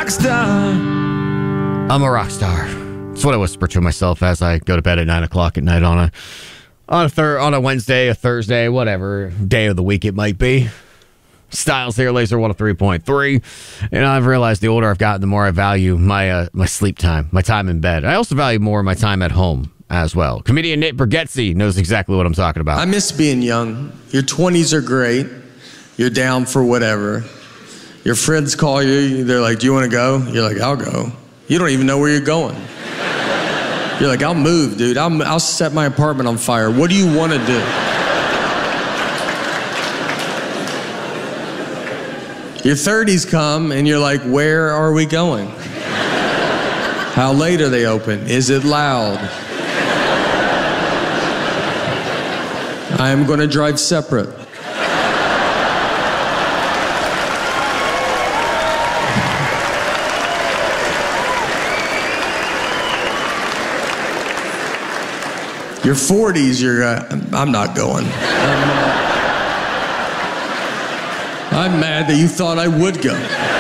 rock star. I'm a rock star. That's what I whisper to myself as I go to bed at 9 o'clock at night on a Wednesday, a Thursday, whatever day of the week it might be. Styles here, Laser 103.3. And I've realized the older I've gotten, the more I value my sleep time, my time in bed. I also value more my time at home as well. Comedian Nate Bargatze knows exactly what I'm talking about. I miss being young. Your 20s are great. You're down for whatever. Your friends call you. They're like, do you want to go? You're like, I'll go. You don't even know where you're going. You're like, I'll move, dude. I'll set my apartment on fire. What do you want to do? Your 30s come and you're like, where are we going? How late are they open? Is it loud? I am going to drive separate. Your 40s, I'm not going. I'm mad that you thought I would go.